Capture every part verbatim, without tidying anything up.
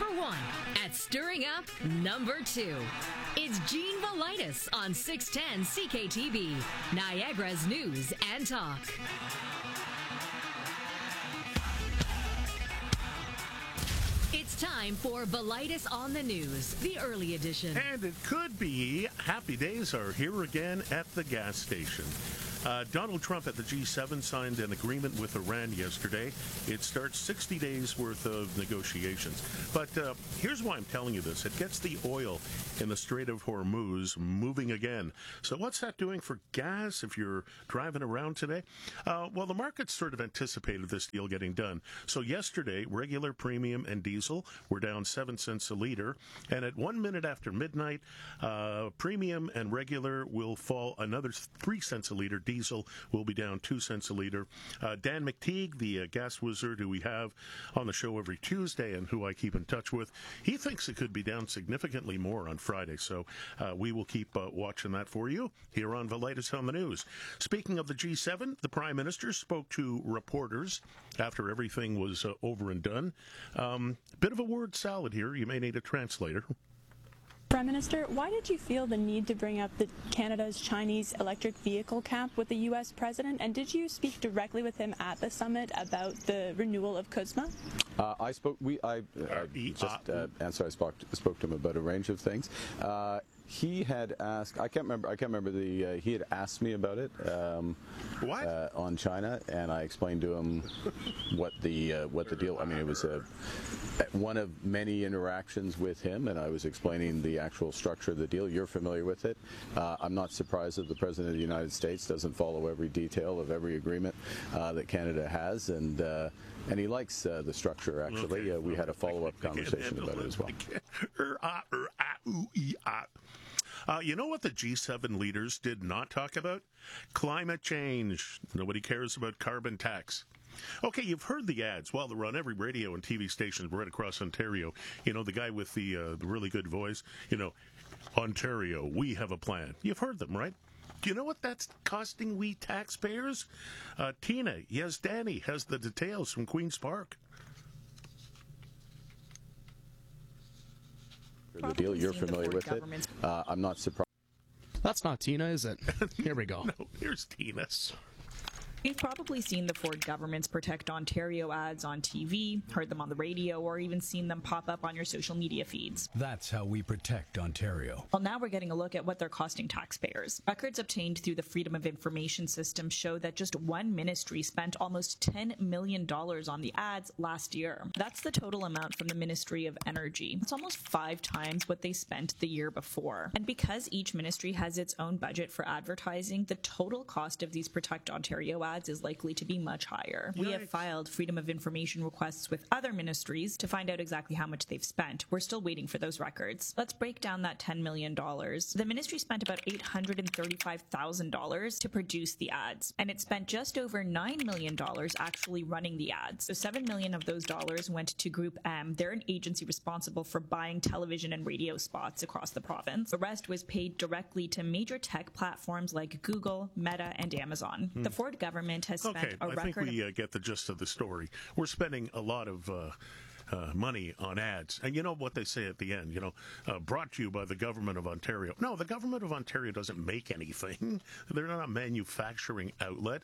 number one at stirring up number two. It's Gene Velitis on six ten C K T B, Niagara's News and Talk. It's time for Velitis on the News, the early edition. And it could be happy days are here again at the gas station. Uh, Donald Trump at the G seven signed an agreement with Iran yesterday. It starts sixty days worth of negotiations. But uh, here's why I'm telling you this. It gets the oil in the Strait of Hormuz moving again. So what's that doing for gas if you're driving around today? Uh, well, the market sort of anticipated this deal getting done. So yesterday, regular, premium, and diesel were down seven cents a liter. And at one minute after midnight, uh, premium and regular will fall another three cents a liter. Diesel will be down two cents a liter. Uh, Dan McTeague, the uh, gas wizard who we have on the show every Tuesday and who I keep in touch with, he thinks it could be down significantly more on Friday. So uh, we will keep uh, watching that for you here on Velitis on the News. Speaking of the G seven, the Prime Minister spoke to reporters after everything was uh, over and done. Um, bit of a word salad here. You may need a translator. Prime Minister, why did you feel the need to bring up the Canada's Chinese electric vehicle cap with the U S president? And did you speak directly with him at the summit about the renewal of CUSMA? Uh, I spoke. We. I uh, just uh, answered. I spoke. Spoke to him about a range of things. Uh, He had asked. I can't remember. I can't remember the. Uh, he had asked me about it. Um, what uh, on China, and I explained to him what the uh, what the deal. I mean, it was a one of many interactions with him, and I was explaining the actual structure of the deal. You're familiar with it. Uh, I'm not surprised that the President of the United States doesn't follow every detail of every agreement uh, that Canada has, and uh, and he likes uh, the structure. Actually, okay. uh, we had a follow-up conversation about it as well. Uh, you know what the G seven leaders did not talk about? Climate change. Nobody cares about carbon tax. Okay, you've heard the ads. Well, they're on every radio and T V station right across Ontario. You know, the guy with the, uh, the really good voice, you know, Ontario, we have a plan. You've heard them, right? Do you know what that's costing we taxpayers? Uh, Tina, yes, Danny, has the details from Queen's Park. The deal, you're familiar with it. Uh, I'm not surprised. That's not Tina, is it? Here we go. No, here's Tina. We've probably seen the Ford government's Protect Ontario ads on T V, heard them on the radio, or even seen them pop up on your social media feeds. That's how we protect Ontario. Well, now we're getting a look at what they're costing taxpayers. Records obtained through the Freedom of Information system show that just one ministry spent almost ten million dollars on the ads last year. That's the total amount from the Ministry of Energy. It's almost five times what they spent the year before. And because each ministry has its own budget for advertising, the total cost of these Protect Ontario ads is likely to be much higher. We have filed Freedom of Information requests with other ministries to find out exactly how much they've spent. We're still waiting for those records. Let's break down that ten million dollars. The ministry spent about eight hundred thirty-five thousand dollars to produce the ads, and it spent just over nine million dollars actually running the ads. So seven million dollars of those dollars went to Group M. They're an agency responsible for buying television and radio spots across the province. The rest was paid directly to major tech platforms like Google, Meta, and Amazon. Hmm. The Ford government has spent okay, a I record think we of- uh, get the gist of the story. We're spending a lot of uh, uh, money on ads. And you know what they say at the end, you know, uh, brought to you by the government of Ontario. No, the government of Ontario doesn't make anything. They're not a manufacturing outlet.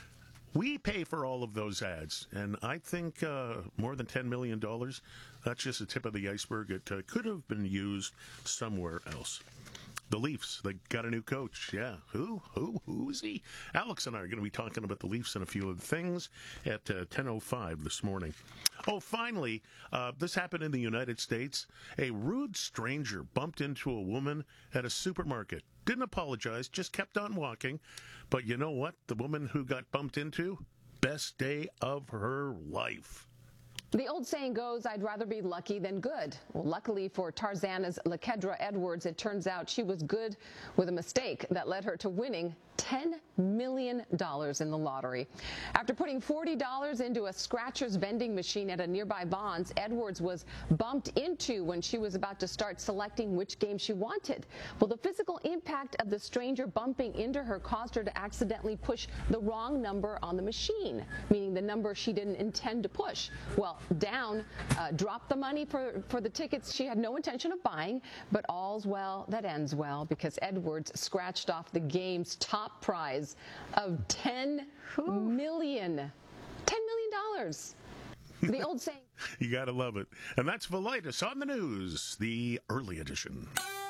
We pay for all of those ads, and I think uh, more than ten million dollars, that's just the tip of the iceberg. It uh, could have been used somewhere else. The Leafs, they got a new coach. Yeah. Who? Who? Who is he? Alex and I are going to be talking about the Leafs and a few other things at uh, ten oh five this morning. Oh, finally, uh, this happened in the United States. A rude stranger bumped into a woman at a supermarket. Didn't apologize, just kept on walking. But you know what? The woman who got bumped into, best day of her life. The old saying goes, I'd rather be lucky than good. Well, luckily for Tarzana's LaKedra Edwards, it turns out she was good with a mistake that led her to winning ten million dollars in the lottery. After putting forty dollars into a scratcher's vending machine at a nearby Bonds, Edwards was bumped into when she was about to start selecting which game she wanted. Well, the physical impact of the stranger bumping into her caused her to accidentally push the wrong number on the machine, meaning the number she didn't intend to push. Well, down, uh, dropped the money for, for the tickets she had no intention of buying, but all's well that ends well, because Edwards scratched off the game's top prize of ten million dollars. ten million dollars. The old saying. You got to love it. And that's Velitis on the news, the early edition.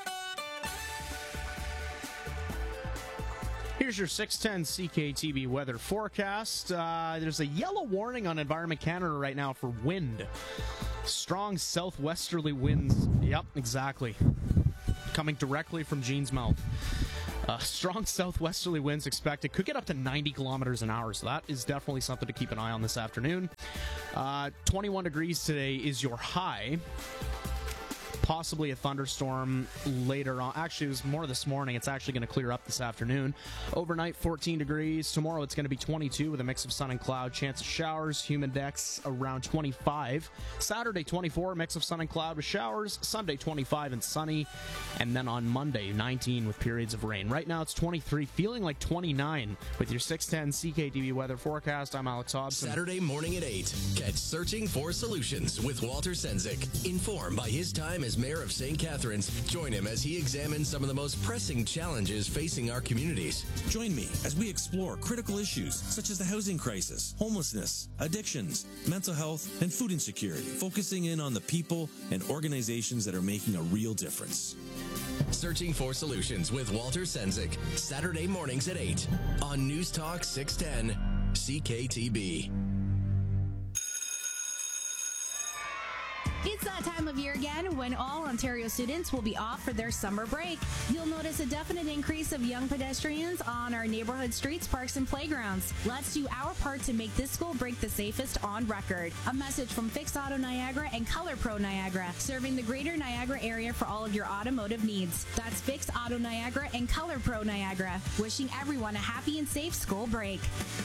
Here's your six ten C K T V weather forecast. Uh, there's a yellow warning on Environment Canada right now for wind. Strong southwesterly winds. Yep, exactly. Coming directly from Gene's mouth. Uh, strong southwesterly winds expected. Could get up to ninety kilometers an hour, so that is definitely something to keep an eye on this afternoon. Uh, twenty-one degrees today is your high. Possibly a thunderstorm later on. Actually, it was more this morning. It's actually going to clear up this afternoon. Overnight, fourteen degrees. Tomorrow, it's going to be twenty-two with a mix of sun and cloud. Chance of showers. Humid index around twenty-five. Saturday, twenty-four. Mix of sun and cloud with showers. Sunday, twenty-five and sunny. And then on Monday, nineteen with periods of rain. Right now, it's twenty-three, feeling like twenty-nine. With your six ten C K T V weather forecast, I'm Alex Hobson. Saturday morning at eight. Catch Searching for Solutions with Walter Sendzik. Informed by his time as Mayor of Saint Catharines, join him as he examines some of the most pressing challenges facing our communities. Join me as we explore critical issues such as the housing crisis, homelessness, addictions, mental health, and food insecurity, focusing in on the people and organizations that are making a real difference. Searching for Solutions with Walter Sendzik, Saturday mornings at eight on News Talk six ten C K T B. It's that time of year again when all Ontario students will be off for their summer break. You'll notice a definite increase of young pedestrians on our neighborhood streets, parks, and playgrounds. Let's do our part to make this school break the safest on record. A message from Fix Auto Niagara and Color Pro Niagara, serving the greater Niagara area for all of your automotive needs. That's Fix Auto Niagara and Color Pro Niagara, wishing everyone a happy and safe school break.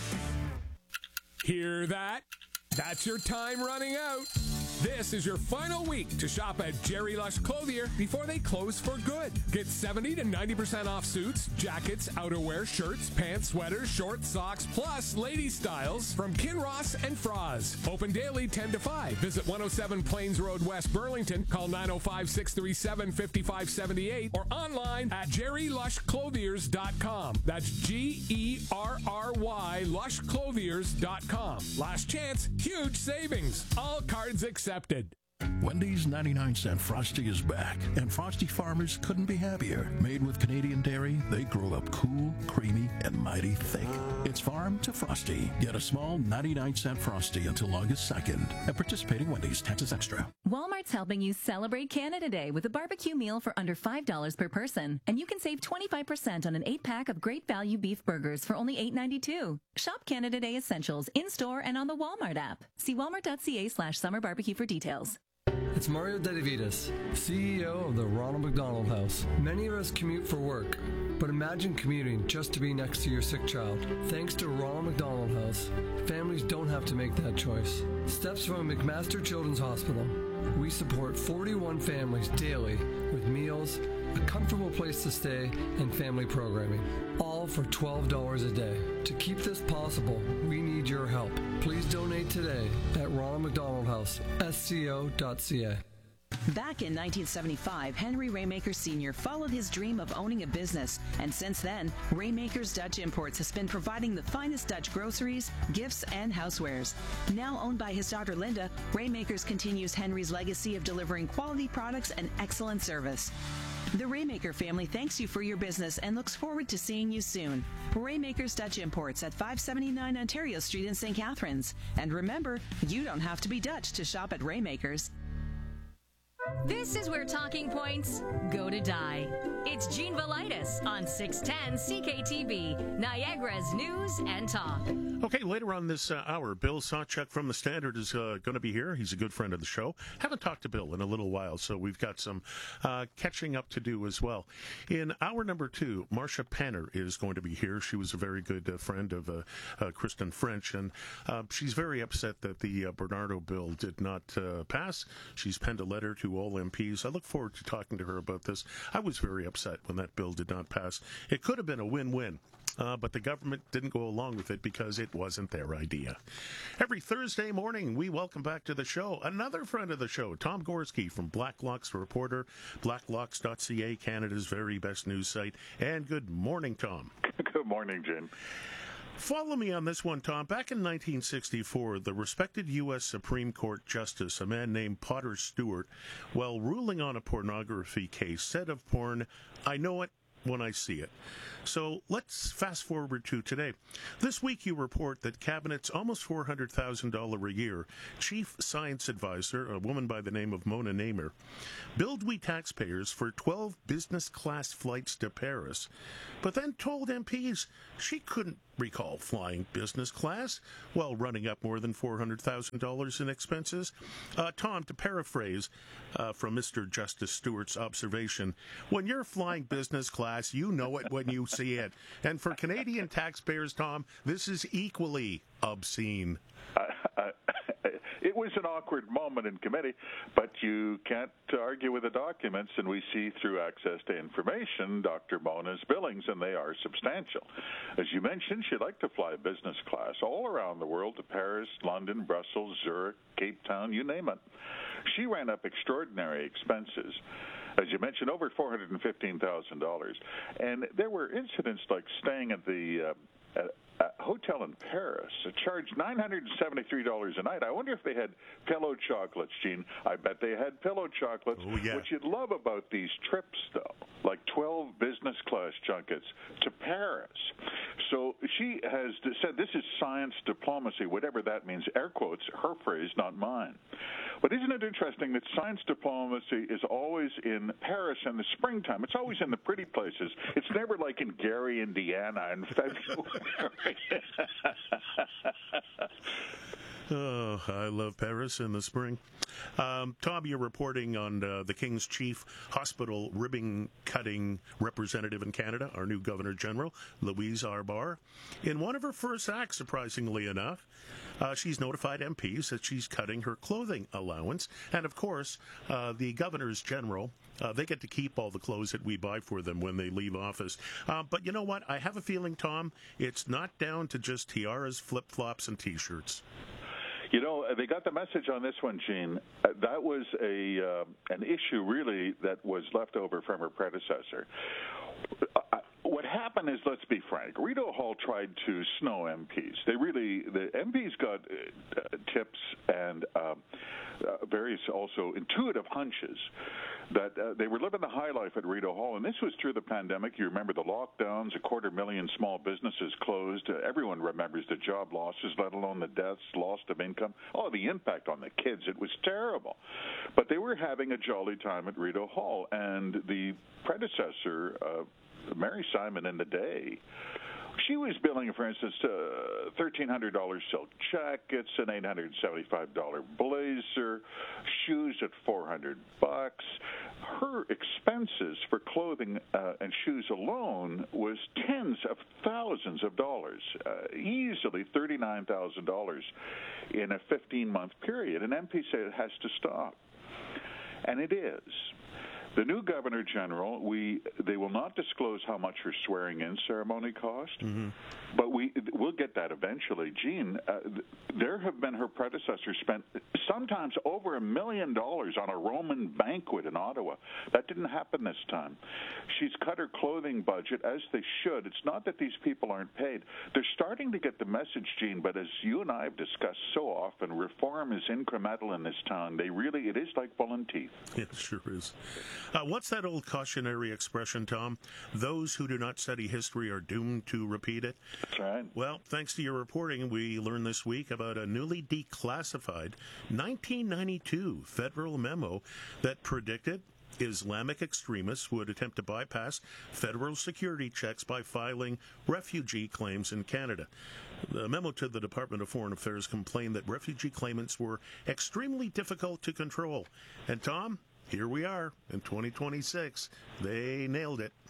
Hear that? That's your time running out. This is your final week to shop at Jerry Lush Clothier before they close for good. Get seventy to ninety percent off suits, jackets, outerwear, shirts, pants, sweaters, shorts, socks, plus ladies' styles from Kinross and Froz. Open daily ten to five. Visit one oh seven Plains Road, West Burlington. Call nine oh five, six three seven, five five seven eight or online at jerry lush clothiers dot com. That's G E R R Y lush clothiers dot com. Last chance, huge savings. All cards accepted. Wendy's ninety-nine cent Frosty is back, and Frosty farmers couldn't be happier. Made with Canadian dairy, they grow up cool, creamy, and mighty thick. It's farm to Frosty. Get a small ninety-nine cent Frosty until August second at participating Wendy's, taxes extra. Walmart's helping you celebrate Canada Day with a barbecue meal for under five dollars per person. And you can save twenty-five percent on an eight-pack of great value beef burgers for only eight ninety-two. Shop Canada Day essentials in-store and on the Walmart app. See walmart.ca slash summer barbecue for details. It's Mario Dedivitas, C E O of the Ronald McDonald House. Many of us commute for work, but imagine commuting just to be next to your sick child. Thanks to Ronald McDonald House, families don't have to make that choice. Steps from McMaster Children's Hospital. We support forty-one families daily with meals, a comfortable place to stay, and family programming, all for twelve dollars a day. To keep this possible, we need your help. Please donate today at Ronald McDonald House, S C O dot C A. Back in nineteen seventy-five, Henry Raymaker Senior followed his dream of owning a business, and since then, Raymaker's Dutch Imports has been providing the finest Dutch groceries, gifts, and housewares. Now owned by his daughter Linda, Raymakers continues Henry's legacy of delivering quality products and excellent service. The Raymaker family thanks you for your business and looks forward to seeing you soon. Raymaker's Dutch Imports at five seventy-nine Ontario Street in Saint Catharines. And remember, you don't have to be Dutch to shop at Raymaker's. This is where talking points go to die. It's Gene Velitis on six ten C K T B, Niagara's News and Talk. Okay, later on this uh, hour, Bill Sawchuk from The Standard is uh, going to be here. He's a good friend of the show. Haven't talked to Bill in a little while, so we've got some uh, catching up to do as well. In hour number two, Marcia Panner is going to be here. She was a very good uh, friend of uh, uh, Kristen French, and uh, she's very upset that the uh, Bernardo bill did not uh, pass. She's penned a letter to all M Ps. I look forward to talking to her about this. I was very upset when that bill did not pass. It could have been a win-win. Uh, but the government didn't go along with it because it wasn't their idea. Every Thursday morning, we welcome back to the show another friend of the show, Tom Gorski from Blacklocks Reporter, blacklocks dot c a, Canada's very best news site. And good morning, Tom. Good morning, Jim. Follow me on this one, Tom. Back in nineteen sixty-four, the respected U S Supreme Court Justice, a man named Potter Stewart, while ruling on a pornography case, said of porn, "I know it when I see it." So let's fast forward to today. This week you report that Cabinet's almost four hundred thousand dollars a year chief science advisor, a woman by the name of Mona Namer, billed we taxpayers for twelve business class flights to Paris, but then told M Ps she couldn't recall flying business class while running up more than four hundred thousand dollars in expenses. Uh, Tom, to paraphrase uh, from Mister Justice Stewart's observation, when you're flying business class, you know it when you see it. And for Canadian taxpayers, Tom, this is equally obscene. Uh, uh, it was an awkward moment in committee, but you can't argue with the documents, and we see through access to information Doctor Mona's billings, and they are substantial. As you mentioned, she'd like to fly business class all around the world to Paris, London, Brussels, Zurich, Cape Town, you name it. She ran up extraordinary expenses. As you mentioned, over four hundred fifteen thousand dollars. And there were incidents like staying at the uh, at, a hotel in Paris. It charged nine hundred seventy-three dollars a night. I wonder if they had pillow chocolates, Gene. I bet they had pillow chocolates. Oh, yeah. What you'd love about these trips, though, like twelve business class junkets to Paris. So she has said this is science diplomacy, whatever that means, air quotes, her phrase, not mine. But isn't it interesting that science diplomacy is always in Paris in the springtime? It's always in the pretty places. It's never like in Gary, Indiana in February. Oh, I love Paris in the spring. Um, Tom, you're reporting on uh, the King's Chief Hospital ribbon-cutting representative in Canada, our new Governor General, Louise Arbar. In one of her first acts, surprisingly enough, uh, she's notified M Ps that she's cutting her clothing allowance. And, of course, uh, the Governors General, uh, they get to keep all the clothes that we buy for them when they leave office. Uh, but you know what? I have a feeling, Tom, it's not down to just tiaras, flip-flops, and T-shirts. You know, they got the message on this one, Gene. Uh, that was a uh, an issue, really, that was left over from her predecessor. Uh, what happened is, let's be frank, Rideau Hall tried to snow M Ps. They really, the M Ps got uh, tips and uh, uh, various also intuitive hunches that uh, they were living the high life at Rideau Hall, and this was through the pandemic. You remember the lockdowns, a quarter million small businesses closed. Uh, everyone remembers the job losses, let alone the deaths, loss of income. Oh, the impact on the kids, it was terrible. But they were having a jolly time at Rideau Hall, and the predecessor, uh, Mary Simon in the day, she was billing, for instance, uh, thirteen hundred dollars silk jackets, an eight hundred seventy-five dollars blazer, shoes at four hundred bucks. Her expenses for clothing uh, and shoes alone was tens of thousands of dollars, uh, easily thirty-nine thousand dollars in a fifteen-month period. And M P said it has to stop. And it is. The new Governor General, we they will not disclose how much her swearing-in ceremony cost, mm-hmm. but we we'll get that eventually. Gene, uh, there have been her predecessors spent sometimes over a million dollars on a Roman banquet in Ottawa. That didn't happen this time. She's cut her clothing budget, as they should. It's not that these people aren't paid. They're starting to get the message, Gene, but as you and I have discussed so often, reform is incremental in this town. They really, it is like pulling teeth. It sure is. Uh, what's that old cautionary expression, Tom? Those who do not study history are doomed to repeat it. That's right. Well, thanks to your reporting, we learned this week about a newly declassified nineteen ninety-two federal memo that predicted Islamic extremists would attempt to bypass federal security checks by filing refugee claims in Canada. The memo to the Department of Foreign Affairs complained that refugee claimants were extremely difficult to control. And Tom, here we are in twenty twenty-six. They nailed it.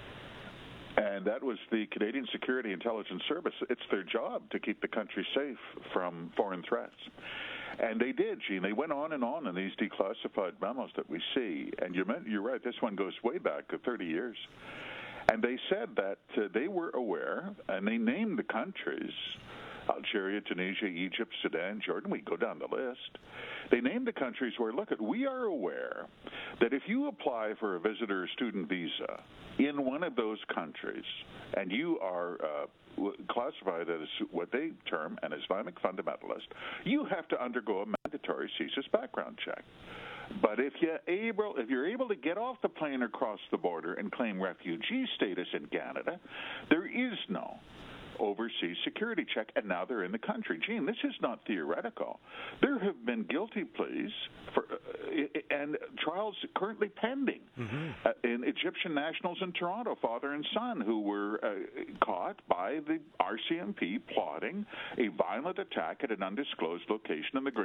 And that was the Canadian Security Intelligence Service. It's their job to keep the country safe from foreign threats. And they did, Gene. They went on and on in these declassified memos that we see. And you're, you're right, this one goes way back to thirty years. And they said that uh, they were aware, and they named the countries, Algeria, Tunisia, Egypt, Sudan, Jordan, we go down the list. They named the countries where, look, at, we are aware that if you apply for a visitor or student visa in one of those countries and you are uh, classified as what they term an Islamic fundamentalist, you have to undergo a mandatory CSIS background check. But if you're able, if you're able to get off the plane or cross the border and claim refugee status in Canada, there is no overseas security check, and now they're in the country. Gene, this is not theoretical. There have been guilty pleas for, uh, and trials currently pending mm-hmm. uh, in Egyptian nationals in Toronto, father and son, who were uh, caught by the R C M P plotting a violent attack at an undisclosed location in the Great